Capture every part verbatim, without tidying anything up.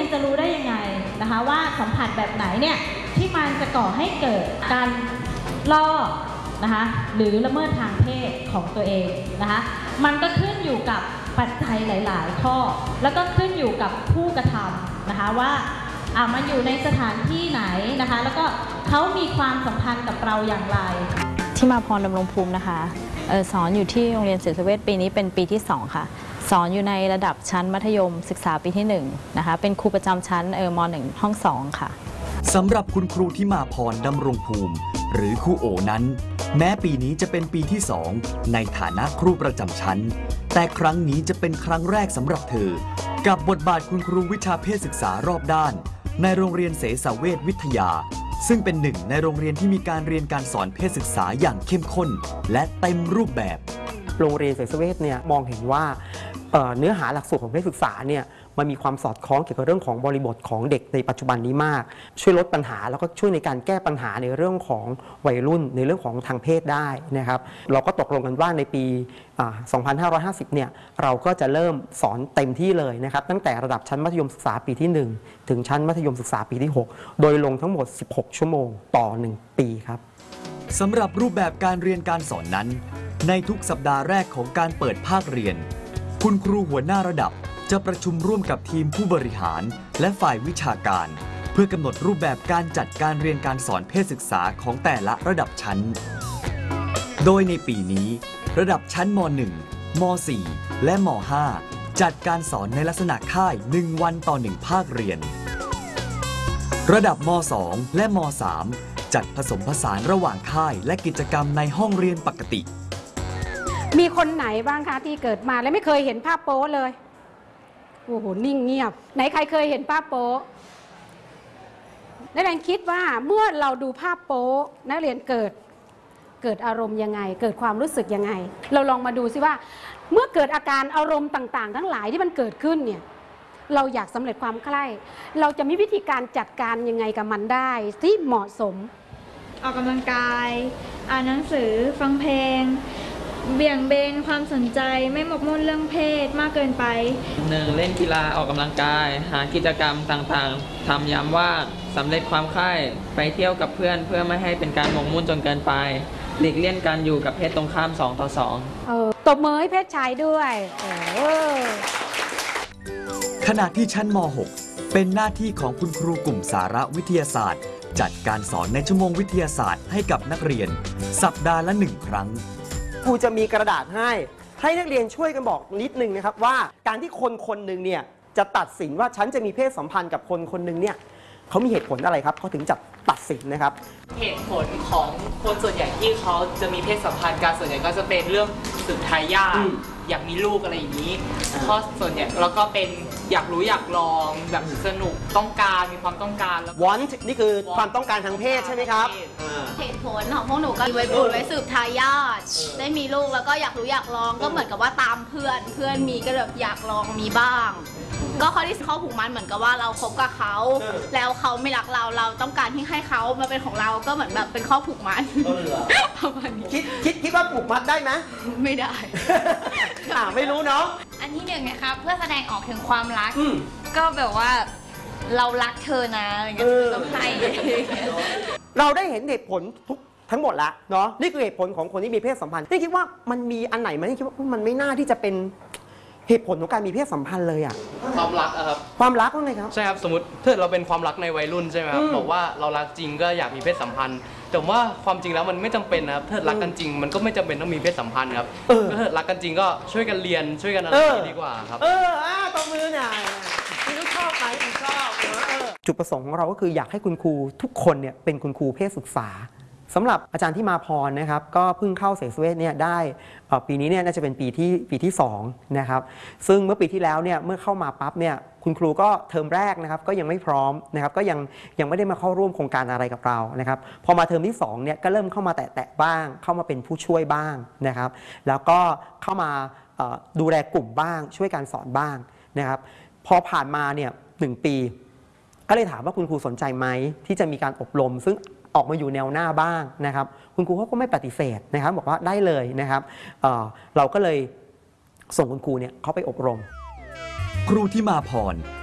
ยนจะรู้ได้ยังไงนะคะว่าสัมผัสแบบไหนเนี่ยที่มันจะก่อให้เกิดการล่อนะคะหรือละเมิดทางเพศของตัวเองนะคะมันก็ขึ้นอยู่กับปัจจัยหลายๆข้อแล้วก็ขึ้นอยู่กับผู้กระทำนะคะว่าอ่ามันอยู่ในสถานที่ไหนนะคะแล้วก็เขามีความสัมพันธ์กับเราอย่างไรที่มาพรดำรงภูมินะคะเออสอนอยู่ที่โรงเรียนเสเวชปีนี้เป็นปีที่สองค่ะสอนอยู่ในระดับชั้นมัธยมศึกษาปีที่หนึ่งนะคะเป็นครูประจำชั้นเออมหนึ่งห้องสองค่ะสำหรับคุณครูที่มาพรดำรงภูมิหรือครูโอนั้นแม้ปีนี้จะเป็นปีที่สองในฐานะครูประจำชั้นแต่ครั้งนี้จะเป็นครั้งแรกสำหรับเธอกับบทบาทคุณครูวิชาเพศศึกษารอบด้านในโรงเรียนเสสเวชวิทยาซึ่งเป็นหนึ่งในโรงเรียนที่มีการเรียนการสอนเพศศึกษาอย่างเข้มข้นและเต็มรูปแบบโรงเรียนเสสเวชเนี่ยมองเห็นว่าเอ่อเนื้อหาหลักสูตรของเพศศึกษาเนี่ยมันมีความสอดคล้องเกี่ยวกับเรื่องของบริบทของเด็กในปัจจุบันนี้มากช่วยลดปัญหาแล้วก็ช่วยในการแก้ปัญหาในเรื่องของวัยรุ่นในเรื่องของทางเพศได้นะครับเราก็ตกลงกันว่าในปีสองพันห้าร้อยห้าสิบเนี่ยเราก็จะเริ่มสอนเต็มที่เลยนะครับตั้งแต่ระดับชั้นมัธยมศึกษาปีที่หนึ่งถึงชั้นมัธยมศึกษาปีที่หกโดยลงทั้งหมดสิบหกชั่วโมงต่อหนึ่งปีครับสำหรับรูปแบบการเรียนการสอนนั้นในทุกสัปดาห์แรกของการเปิดภาคเรียนคุณครูหัวหน้าระดับจะประชุมร่วมกับทีมผู้บริหารและฝ่ายวิชาการเพื่อกำหนดรูปแบบการจัดการเรียนการสอนเพศศึกษาของแต่ละระดับชั้นโดยในปีนี้ระดับชั้นม หนึ่ง ม สี่ และม ห้า จัดการสอนในลักษณะค่ายหนึ่งวันต่อหนึ่งภาคเรียนระดับม สอง และม สาม จัดผสมผสานระหว่างค่ายและกิจกรรมในห้องเรียนปกติมีคนไหนบ้างคะที่เกิดมาแล้วไม่เคยเห็นภาพโป๊เลยโอ้โหนิ่งเงียบไหนใครเคยเห็นภาพโป๊นักเรียนคิดว่าเมื่อเราดูภาพโป๊นักเรียนเกิดเกิดอารมณ์ยังไงเกิดความรู้สึกยังไงเราลองมาดูซิว่าเมื่อเกิดอาการอารมณ์ต่างๆทั้งหลายที่มันเกิดขึ้นเนี่ยเราอยากสำเร็จความใคร่เราจะมีวิธีการจัดการยังไงกับมันได้ที่เหมาะสมออกกำลังกายอ่านหนังสือฟังเพลงเบี่ยงเบนความสนใจไม่หมกมุ่นเรื่องเพศมากเกินไปหนึ่งเล่นกีฬาออกกำลังกายหากิจกรรมต่างๆทำย้ำว่าสำเร็จความใคร่ไปเที่ยวกับเพื่อนเพื่อไม่ให้เป็นการหมกมุ่นจนเกินไปหลีกเลี่ยงการอยู่กับเพศตรงข้ามสองต่อสองเออตบมือให้เพศชายด้วยเออขณะที่ชั้นม หก เป็นหน้าที่ของคุณครูกลุ่มสาระวิทยาศาสตร์จัดการสอนในชั่วโมงวิทยาศาสตร์ให้กับนักเรียนสัปดาห์ละหนึ่งครั้งครูจะมีกระดาษให้ให้นักเรียนช่วยกันบอกนิดนึงนะครับว่าการที่คนคนหนึ่งเนี่ยจะตัดสินว่าฉันจะมีเพศสัมพันธ์กับคนคนหนึ่งเนี่ยเขามีเหตุผลอะไรครับเขาถึงจะตัดสินนะครับเหตุผลของคนส่วนใหญ่ที่เขาจะมีเพศสัมพันธ์กันส่วนใหญ่ก็จะเป็นเรื่องสืบทายาทอยากมีลูกอะไรอย่างนี้ข้อส่วนใหญ่แล้วก็เป็นอยากรู้อยากลองแบบสนุกต้องการมีความต้องการ want นี่คือความต้องการทางเพศใช่ไหมครับเหตุผลของพวกหนูก็ไว้บุญไว้สืบทายาทได้มีลูกแล้วก็อยากรู้อยากลองก็เหมือนกับว่าตามเพื่อนเพื่อนมีก็แบบอยากลองมีบ้างก็ข้อที่ข้อผูกมัดเหมือนกับว่าเราคบกับเขาแล้วเขาไม่รักเราเราต้องการที่ให้เขามาเป็นของเราก็เหมือนแบบเป็นข้อผูกมัดประมาณนี้คิดคิดคิดว่าผูกมัดได้ไหมไม่ได้อ่าไม่รู้เนาะอันที่หนึ่งนะคะเพื่อแสดงออกถึงความรักก็แบบว่าเรารักเธอนะอะไรเงี้ยต้องให้เราได้เห็นเหตุผลทุกทั้งหมดละเนาะนี่คือเหตุผลของคนที่มีเพศสัมพันธ์ที่คิดว่ามันมีอันไหนไหมที่คิดว่ามันไม่น่าที่จะเป็นเหตุผลของการมีเพศสัมพันธ์เลยอ่ะความรักครับความรักว่าไงครับใช่ครับสมมติถ้าเราเป็นความรักในวัยรุ่นใช่ไหมครับบอกว่าเรารักจริงก็อยากมีเพศสัมพันธ์แต่ว่าความจริงแล้วมันไม่จำเป็นนะครับถ้ารักกันจริงมันก็ไม่จำเป็นต้องมีเพศสัมพันธ์ครับถ้ารักกันจริงก็ช่วยกันเรียนช่วยกันอะไรดีกว่าครับเอออ่าตบมือเนี่ยคุณชอบไหมคุณชอบจุดประสงค์ของเราก็คืออยากให้คุณครูทุกคนเนี่ยเป็นคุณครูเพศศึกษาสำหรับอาจารย์ที่มาพรนะครับก็เพิ่งเข้าเสสเวชเนี่ยได้ปีนี้เนี่ยน่าจะเป็นปีที่ปีที่สองนะครับซึ่งเมื่อปีที่แล้วเนี่ยเมื่อเข้ามาปั๊บเนี่ยคุณครูก็เทอมแรกนะครับก็ยังไม่พร้อมนะครับก็ยังยังไม่ได้มาเข้าร่วมโครงการอะไรกับเรานะครับพอมาเทอมที่สองเนี่ยก็เริ่มเข้ามาแตะๆบ้างเข้ามาเป็นผู้ช่วยบ้างนะครับแล้วก็เข้ามาดูแลกลุ่มบ้างช่วยการสอนบ้างนะครับพอผ่านมาเนี่ยหนึ่งปีก็เลยถามว่าคุณครูสนใจไหมที่จะมีการอบรมซึ่งออกมาอยู่แนวหน้าบ้างนะครับคุณครูเขาก็ไม่ปฏิเสธนะครับบอกว่าได้เลยนะครับเ, เราก็เลยส่งคุณครูเนี่ยเขาไปอบรมครูที่มาพร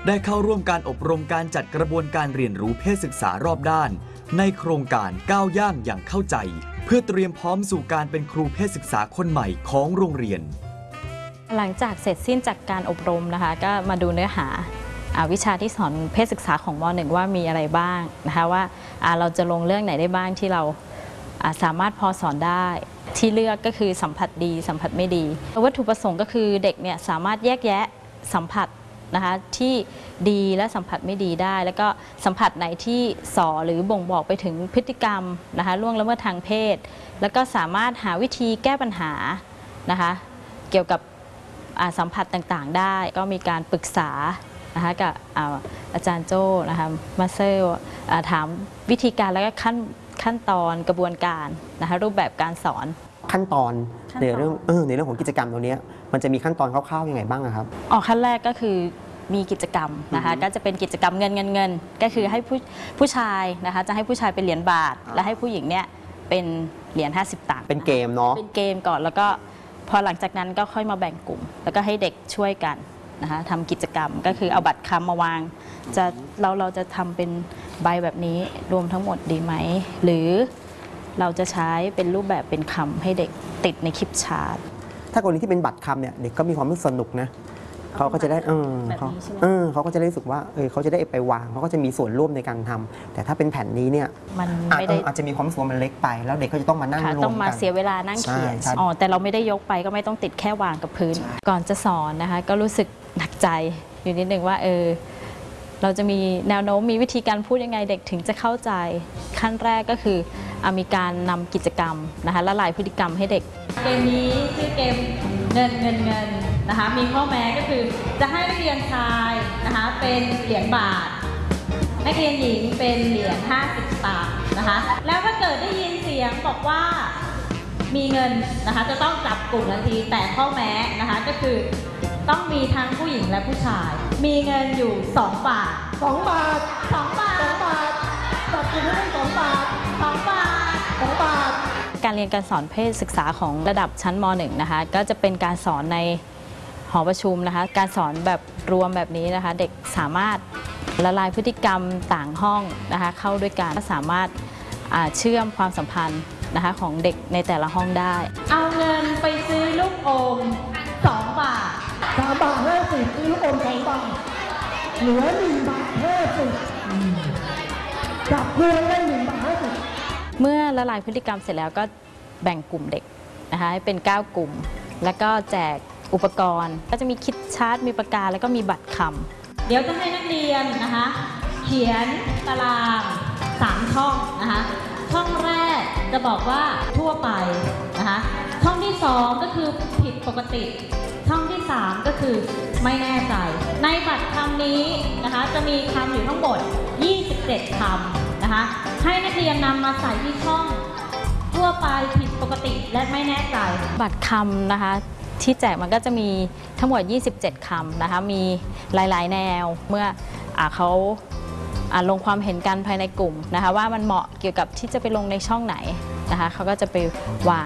ได้เข้าร่วมการอบรมการจัดกระบวนการเรียนรู้เพศศึกษารอบด้านในโครงการก้าวย่างอย่างเข้าใจเพื่อเตรียมพร้อมสู่การเป็นครูเพศศึกษาคนใหม่ของโรงเรียนหลังจากเสร็จสิ้นจากการอบรมนะคะก็มาดูเนื้อหาวิชาที่สอนเพศศึกษาของม.หนึ่ง ว่ามีอะไรบ้างนะคะว่าเราจะลงเรื่องไหนได้บ้างที่เราสามารถพอสอนได้ที่เลือกก็คือสัมผัสดีสัมผัสไม่ดีวัตถุประสงค์ก็คือเด็กเนี่ยสามารถแยกแยะสัมผัสนะคะที่ดีและสัมผัสไม่ดีได้แล้วก็สัมผัสไหนที่ส่อหรือบ่งบอกไปถึงพฤติกรรมนะคะล่วงละเมิดทางเพศแล้วก็สามารถหาวิธีแก้ปัญหานะคะเกี่ยวกับสัมผัสต่างๆได้ก็มีการปรึกษานะคะกับอาจารย์โจ้นะคะมาสเตอร์ถามวิธีการแล้วก็ขั้นขั้นตอนกระบวนการนะคะรูปแบบการสอนขั้นตอนในเรื่องเออในเรื่องของกิจกรรมตรงนี้มันจะมีขั้นตอนคร่าวๆยังไงบ้างครับอ๋อขั้นแรกก็คือมีกิจกรรมนะคะก็จะเป็นกิจกรรมเงินเงินเงินก็คือให้ผู้ผู้ชายนะคะจะให้ผู้ชายเป็นเหรียญบาทและให้ผู้หญิงเนี่ยเป็นเหรียญห้าสิบตังค์เป็นเกมเนาะเป็นเกมก่อนแล้วก็พอหลังจากนั้นก็ค่อยมาแบ่งกลุ่มแล้วก็ให้เด็กช่วยกันนะคะทำกิจกรรมก็คือเอาบัตรคำมาวางจะเราเราจะทำเป็นใบแบบนี้รวมทั้งหมดดีไหมหรือเราจะใช้เป็นรูปแบบเป็นคำให้เด็กติดในคลิปชาร์ตถ้ากรณีที่เป็นบัตรคำเนี่ยเด็กก็มีความรู้สึกสนุกนะเขาก็จะได้เออเขาเออเขาก็จะได้รู้สึกว่าเออเขาจะได้ไปวางเขาก็จะมีส่วนร่วมในการทำแต่ถ้าเป็นแผ่นนี้เนี่ยมันไม่ได้อาจจะมีความรู้สึกว่ามันเล็กไปแล้วเด็กก็จะต้องมานั่งรวมกันต้องมาเสียเวลานั่งเขียนอ๋อแต่เราไม่ได้ยกไปก็ไม่ต้องติดแค่วางกับพื้นก่อนจะสอนนะคะก็รู้สึกหนักใจอยู่นิดนึงว่าเออเราจะมีแนวโน้มมีวิธีการพูดยังไงเด็กถึงจะเข้าใจขั้นแรกก็คือมีการนำกิจกรรมนะคะละลายพฤติกรรมให้เด็กเกมนี้ชื่อเกมเงินเงินเงินนะคะมีข้อแม้ก็คือจะให้นักเรียนชายนะคะเป็นเหรียญบาทนักเรียนหญิงเป็นเหรียญห้าสิบตังค์นะคะแล้วถ้าเกิดได้ยินเสียงบอกว่ามีเงินนะคะจะต้องจับกลุ่มทันทีแต่ข้อแม้นะคะก็คือต้องมีทั้งผู้หญิงและผู้ชายมีเงินอยู่สองบาทสองบาทสองบาทสองบาทจับกลุ่มให้ได้สองบาทสองบาทสองบาทการเรียนการสอนเพศศึกษาของระดับชั้นม หนึ่ง นะคะก็จะเป็นการสอนในหอประชุมนะคะการสอนแบบรวมแบบนี้นะคะเด็กสามารถละลายพฤติกรรมต่างห้องนะคะเข้าด้วยกันสามารถเชื่อมความสัมพันธ์นะคะของเด็กในแต่ละห้องได้เอาเงินไปซื้อลูกอมสองบาทสามบาทห้าสิบซื้อลูกอมสองบาทเหลือหนึ่งบาทห้าสิบจับเพื่อนได้หนึ่งบาทห้าสิบเมื่อละลายพฤติกรรมเสร็จแล้วก็แบ่งกลุ่มเด็กนะคะให้เป็นเก้ากลุ่มแล้วก็แจกอุปกรณ์ก็จะมีคิดชาร์ตมีปากกาแล้วก็มีบัตรคำเดี๋ยวจะให้นักเรียนนะคะเขียนตารางสามช่องนะคะช่องแรกจะบอกว่าทั่วไปนะคะช่องที่สองก็คือผิดปกติช่องที่สามก็คือไม่แน่ใจในบัตรคำนี้นะคะจะมีคำอยู่ทั้งหมดยี่สิบเจ็ดคำนะคะให้นักเรียนนำมาใส่ที่ช่องทั่วไปผิดปกติและไม่แน่ใจบัตรคำนะคะที่แจกมันก็จะมีทั้งหมดยี่สิบเจ็ดคำนะคะมีหลายๆแนวเมื่ออ่าเขาอ่าลงความเห็นกันภายในกลุ่มนะคะว่ามันเหมาะเกี่ยวกับที่จะไปลงในช่องไหนนะคะเขาก็จะไปวาง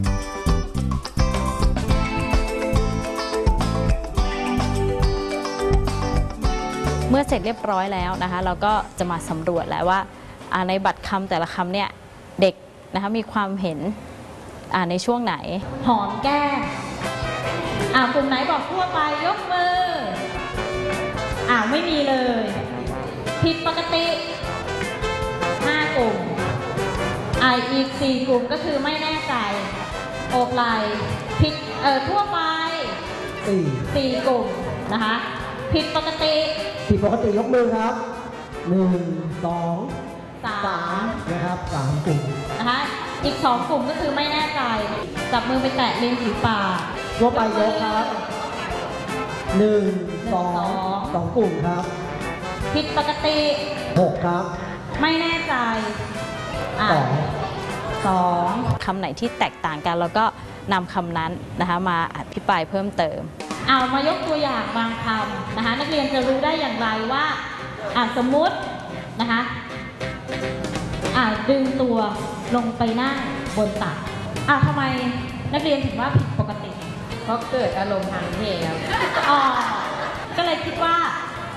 เมื่อเสร็จเรียบร้อยแล้วนะคะเราก็จะมาสำรวจแล้วว่าในบัตรคำแต่ละคำเนี่ยเด็กนะคะมีความเห็นในช่วงไหนหอมแก้มอ่ากลุ่มไหนบอกทั่วไปยกมืออ่าไม่มีเลยผิดปกติห้ากลุ่มอ่าอีกสี่กลุ่มก็คือไม่แน่ใจโอบไหล่ผิดเอ่อทั่วไปสี่สี่กลุ่มนะคะผิดปกติผิดปกติยกมือครับหนึ่งสองสามนะครับสามกลุ่มนะคะอีกสองกลุ่มก็คือไม่แน่ใจจับมือไปแตะริมฝีปากยกไปยกครับหนึ่งสองสองกลุ่มครับผิดปกติหกครับไม่แน่ใจสองสองคำไหนที่แตกต่างกันแล้วก็นำคำนั้นนะคะมาอภิปรายเพิ่มเติมเอามายกตัวอย่างบางคำนะคะนักเรียนจะรู้ได้อย่างไรว่าอ่าสมมุตินะคะอ่าดึงตัวลงไปนั่งบนตักอ่าทำไมนักเรียนถึงว่าผิดปกติเพราะเกิดอารมณ์ทางเพศครับอ๋อก็เลยคิดว่า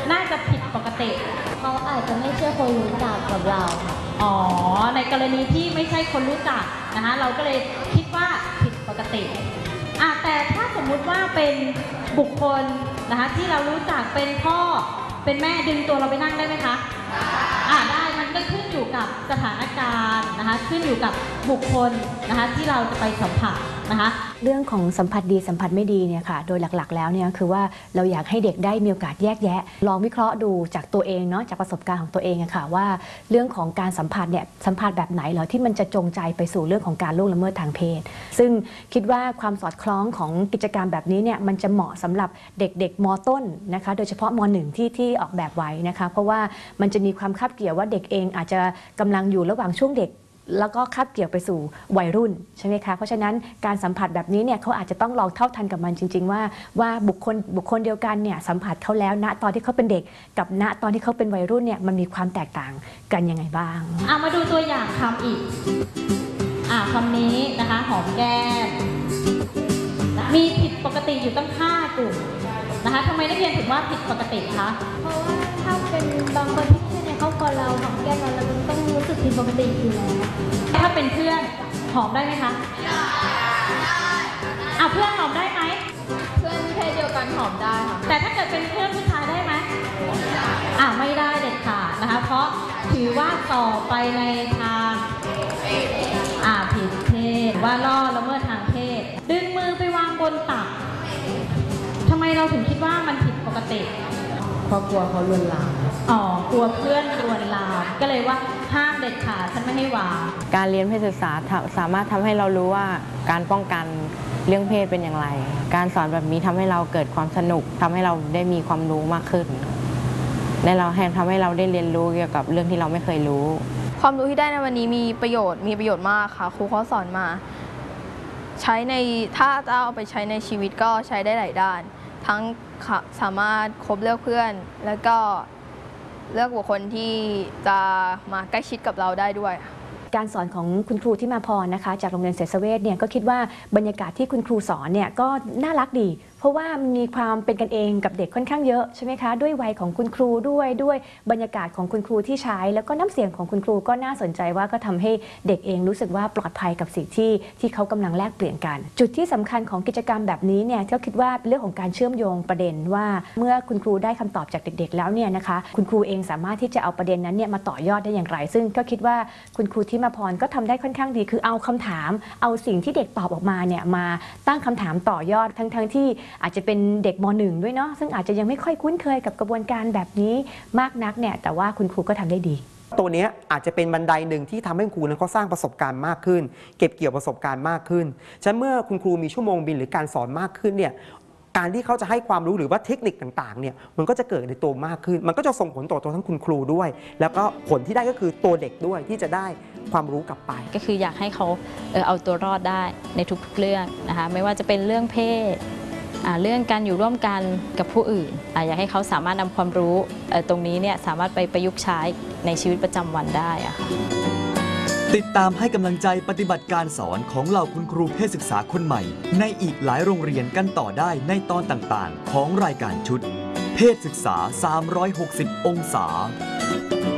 น่าจะผิดปกติเขาอาจจะไม่ใช่คนรู้จักกับเราอ๋อ ในกรณีที่ไม่ใช่คนรู้จักนะคะเราก็เลยคิดว่าผิดปกติอ่ะแต่ถ้าสมมุติว่าเป็นบุคคลนะคะที่เรารู้จักเป็นพ่อเป็นแม่ดึงตัวเราไปนั่งได้ไหมคะอ่ะได้มันก็ขึ้นอยู่กับสถานการณ์นะคะขึ้นอยู่กับบุคคลนะคะที่เราจะไปสัมผัสนะคะเรื่องของสัมผัสดีสัมผัสไม่ดีเนี่ยค่ะโดยหลักๆแล้วเนี่ยคือว่าเราอยากให้เด็กได้มีโอกาสแยกแยะลองวิเคราะห์ดูจากตัวเองเนาะจากประสบการณ์ของตัวเองอะค่ะว่าเรื่องของการสัมผัสเนี่ยสัมผัสแบบไหนเหรอที่มันจะจงใจไปสู่เรื่องของการล่วงละเมิดทางเพศซึ่งคิดว่าความสอดคล้องของกิจกรรมแบบนี้เนี่ยมันจะเหมาะสำหรับเด็กๆม.ต้นนะคะโดยเฉพาะม.หนึ่งที่ที่ออกแบบไว้นะคะเพราะว่ามันจะมีความคาบเกี่ยวว่าเด็กเองอาจจะกำลังอยู่ระหว่างช่วงเด็กแล้วก็คาบเกี่ยวไปสู่วัยรุ่นใช่ไหมคะเพราะฉะนั้นการสัมผัสแบบนี้เนี่ยเขาอาจจะต้องลองเท่าทันกับมันจริงๆว่าว่าบุคคลบุคคลเดียวกันเนี่ยสัมผัสเขาแล้วณตอนที่เขาเป็นเด็กกับณตอนที่เขาเป็นวัยรุ่นเนี่ยมันมีความแตกต่างกันยังไงบ้างอ่ะมาดูตัวอย่างคำอีกอ่ะคำนี้นะคะหอมแก้มมีผิดปกติอยู่ตั้งห้ากลุ่มนะคะทำไมนักเรียนถึงว่าผิดปกติคะเพราะว่าถ้าเป็นบางคนที่ไม่ใช่ในครอบครัวเราหอมแก้มเราเราต้องรู้สึกผิดปกติอยู่แล้วถ้าเป็นเพื่อนหอมได้ไหมคะได้อ่ะเพื่อนหอมได้ไหมเพื่อนเพศเดียวกันหอมได้ค่ะแต่ถ้าเกิดเป็นเพื่อนผู้ชายได้ไหมอ่ะไม่ได้เด็ดขาดนะคะเพราะถือว่าต่อไปในทางอ่ะผิดเพศว่าล่อละเมิดทางเพศดึงมือไปวางบนตักทำไมเราถึงคิดว่ามันผิดปกติเพราะกลัวเขาลวนลามอ๋อกลัวเพื่อนลวนลามก็เลยว่าห้ามเด็ดขาดฉันไม่ให้วางการเรียนเพศศึกษาสามารถทำให้เรารู้ว่าการป้องกันเรื่องเพศเป็นอย่างไรการสอนแบบนี้ทำให้เราเกิดความสนุกทำให้เราได้มีความรู้มากขึ้นและเราแทนทำให้เราได้เรียนรู้เกี่ยวกับเรื่องที่เราไม่เคยรู้ความรู้ที่ได้ในวันนี้มีประโยชน์มีประโยชน์มากค่ะครูเขาสอนมาใช้ในถ้าจะเอาไปใช้ในชีวิตก็ใช้ได้หลายด้านทั้งสามารถคบเลือกเพื่อนแล้วก็เลือกบุคคลที่จะมาใกล้ชิดกับเราได้ด้วยการสอนของคุณครูที่มาพรนะคะจากโรงเรียนเสสเวชเนี่ยก็คิดว่าบรรยากาศที่คุณครูสอนเนี่ยก็น่ารักดีเพราะว่ามีความเป็นกันเองกับเด็กค่อนข้างเยอะใช่ไหมคะด้วยวัยของคุณครูด้วยด้วยบรรยากาศของคุณครูที่ใช้แล้วก็น้ำเสียงของคุณครูก็น่าสนใจว่าก็ทำให้เด็กเองรู้สึกว่าปลอดภัยกับสิ่งที่ที่เขากำลังแลกเปลี่ยนกันจุดที่สำคัญของกิจกรรมแบบนี้เนี่ยก็คิดว่าเป็นเรื่องของการเชื่อมโยงประเด็นว่าเมื่อคุณครูได้คำตอบจากเด็กๆแล้วเนี่ยนะคะคุณครูเองสามารถที่จะเอาประเด็นนั้นเนี่ยมาต่อยอดได้อย่างไรซึ่งก็คิดว่าคุณครูที่มาพรก็ทำได้ค่อนข้างดีคือเอาคำถามเอาสิ่งที่เด็กตอบออกมาเนี่ยมาตั้งคำถามต่อยอดทั้งๆที่อาจจะเป็นเด็กม.หนึ่ง ด้วยเนาะซึ่งอาจจะยังไม่ค่อยคุ้นเคยกับกระบวนการแบบนี้มากนักเนี่ยแต่ว่าคุณครูก็ทำได้ดีตัวนี้อาจจะเป็นบันไดหนึ่งที่ทำให้ครูนั้นเขาสร้างประสบการณ์มากขึ้นเก็บเกี่ยวประสบการณ์มากขึ้นฉะนั้นเมื่อคุณครูมีชั่วโมงบินหรือการสอนมากขึ้นเนี่ยการที่เขาจะให้ความรู้หรือว่าเทคนิคต่างๆเนี่ยมันก็จะเกิดในตัวมากขึ้นมันก็จะส่งผลต่อตัวทั้งคุณครูด้วยแล้วก็ผลที่ได้ก็คือตัวเด็กด้วยที่จะได้ความรู้กลับไปก็คืออยากให้เขาเออเอาตัวรอดได้ในทุกๆเรื่องนะคะไม่ว่าจะเป็นเรื่องเพศเรื่องการอยู่ร่วมกันกับผู้อื่นอยากให้เขาสามารถนำความรู้ตรงนี้เนี่ยสามารถไปประยุกต์ใช้ในชีวิตประจำวันได้อะค่ะติดตามให้กำลังใจปฏิบัติการสอนของเหล่าคุณครูเพศศึกษาคนใหม่ในอีกหลายโรงเรียนกันต่อได้ในตอนต่างๆของรายการชุดเพศศึกษาสามร้อยหกสิบองศา